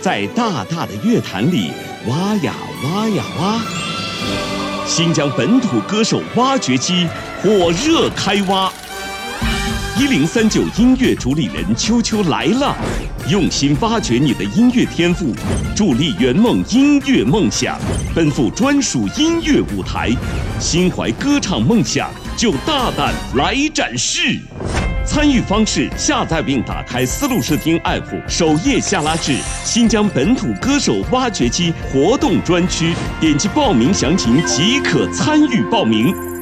在大大的乐坛里挖呀挖呀挖。新疆本土歌手挖掘机火热开挖。1039音乐主理人秋秋来了，用心挖掘你的音乐天赋，助力圆梦音乐梦想，奔赴专属音乐舞台，心怀歌唱梦想就大胆来展示。参与方式：下载并打开丝路视听 App， 首页下拉至新疆本土歌手挖掘机活动专区，点击报名详情即可参与报名。